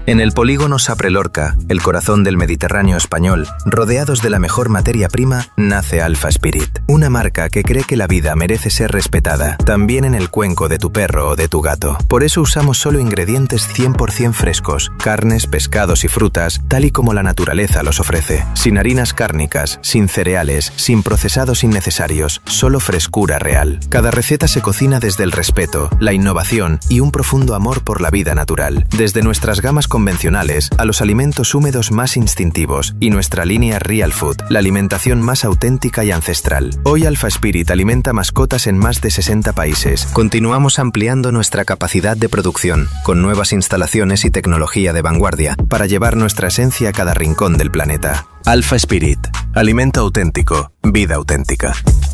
En el polígono Sapre Lorca, el corazón del Mediterráneo español, rodeados de la mejor materia prima, nace Alpha Spirit, una marca que cree que la vida merece ser respetada, también en el cuenco de tu perro o de tu gato. Por eso usamos solo ingredientes 100% frescos, carnes, pescados y frutas, tal y como la naturaleza los ofrece. Sin harinas cárnicas, sin cereales, sin procesados innecesarios, solo frescura real. Cada receta se cocina desde el respeto, la innovación y un profundo amor por la vida natural. Desde nuestras gamas convencionales a los alimentos húmedos más instintivos y nuestra línea Real Food, la alimentación más auténtica y ancestral. Hoy Alpha Spirit alimenta mascotas en más de 60 países. Continuamos ampliando nuestra capacidad de producción con nuevas instalaciones y tecnología de vanguardia para llevar nuestra esencia a cada rincón del planeta. Alpha Spirit, alimento auténtico, vida auténtica.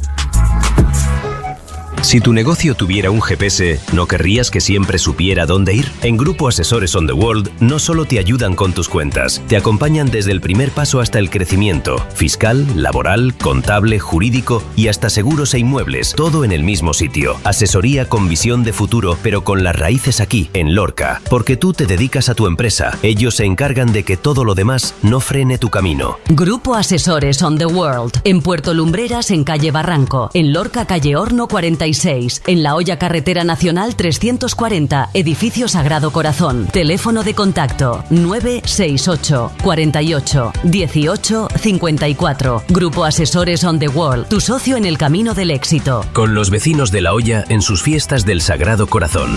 Si tu negocio tuviera un GPS, ¿no querrías que siempre supiera dónde ir? En Grupo Asesores on the World no solo te ayudan con tus cuentas, te acompañan desde el primer paso hasta el crecimiento, fiscal, laboral, contable, jurídico y hasta seguros e inmuebles, todo en el mismo sitio. Asesoría con visión de futuro, pero con las raíces aquí, en Lorca, porque tú te dedicas a tu empresa, ellos se encargan de que todo lo demás no frene tu camino. Grupo Asesores on the World, en Puerto Lumbreras, en calle Barranco, en Lorca, calle Horno 46, en La Hoya, carretera nacional 340, edificio Sagrado Corazón. Teléfono de contacto 968 48 18 54. Grupo Asesores on the World, tu socio en el camino del éxito. Con los vecinos de La Hoya en sus fiestas del Sagrado Corazón.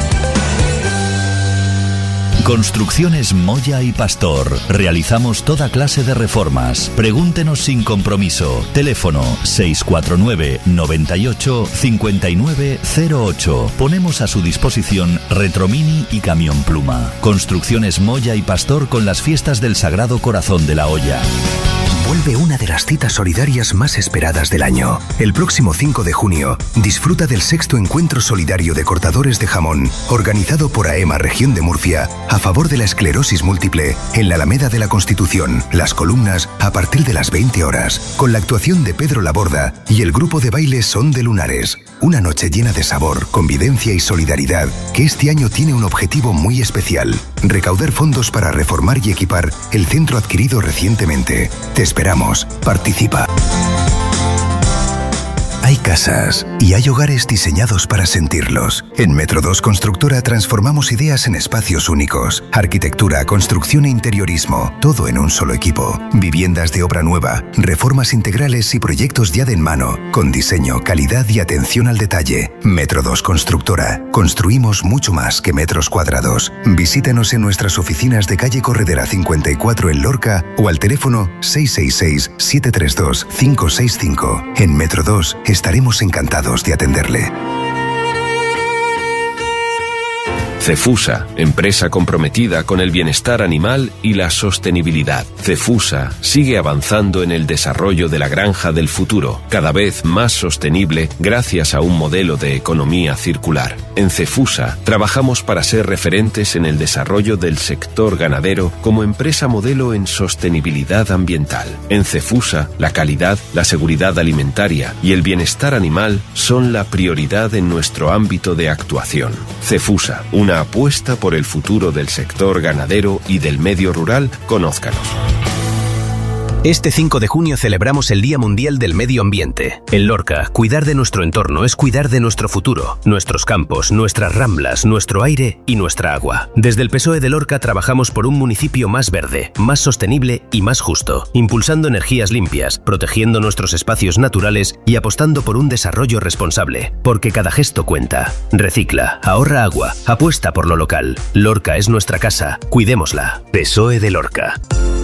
Construcciones Moya y Pastor. Realizamos toda clase de reformas. Pregúntenos sin compromiso. Teléfono 649 98 59 08. Ponemos a su disposición retromini y camión pluma. Construcciones Moya y Pastor con las fiestas del Sagrado Corazón de La Hoya. Vuelve una de las citas solidarias más esperadas del año. El próximo 5 de junio, disfruta del 6º Encuentro Solidario de Cortadores de Jamón, organizado por AEMA Región de Murcia, a favor de la esclerosis múltiple, en la Alameda de la Constitución, Las Columnas, a partir de las 20 horas, con la actuación de Pedro Laborda y el grupo de baile Son de Lunares. Una noche llena de sabor, convivencia y solidaridad, que este año tiene un objetivo muy especial: recaudar fondos para reformar y equipar el centro adquirido recientemente. Te esperamos. Participa. Hay casas y hay hogares diseñados para sentirlos. En Metro 2 Constructora transformamos ideas en espacios únicos. Arquitectura, construcción e interiorismo, todo en un solo equipo. Viviendas de obra nueva, reformas integrales y proyectos ya de en mano, con diseño, calidad y atención al detalle. Metro 2 Constructora. Construimos mucho más que metros cuadrados. Visítanos en nuestras oficinas de calle Corredera 54 en Lorca o al teléfono 666-732-565. En Metro 2 estaremos encantados de atenderle. Cefusa, empresa comprometida con el bienestar animal y la sostenibilidad. Cefusa sigue avanzando en el desarrollo de la granja del futuro, cada vez más sostenible gracias a un modelo de economía circular. En Cefusa trabajamos para ser referentes en el desarrollo del sector ganadero como empresa modelo en sostenibilidad ambiental. En Cefusa, la calidad, la seguridad alimentaria y el bienestar animal son la prioridad en nuestro ámbito de actuación. Cefusa, una apuesta por el futuro del sector ganadero y del medio rural. Conózcanos. Este 5 de junio celebramos el Día Mundial del Medio Ambiente. En Lorca, cuidar de nuestro entorno es cuidar de nuestro futuro, nuestros campos, nuestras ramblas, nuestro aire y nuestra agua. Desde el PSOE de Lorca trabajamos por un municipio más verde, más sostenible y más justo, impulsando energías limpias, protegiendo nuestros espacios naturales y apostando por un desarrollo responsable. Porque cada gesto cuenta. Recicla, ahorra agua, apuesta por lo local. Lorca es nuestra casa, cuidémosla. PSOE de Lorca.